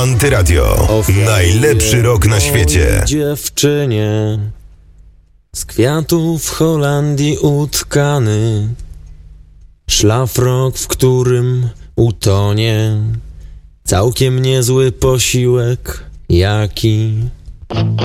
Antyradio. Najlepszy rok na świecie. Dziewczynie z kwiatów w Holandii utkany, szlafrok, w którym utonie całkiem niezły posiłek, jaki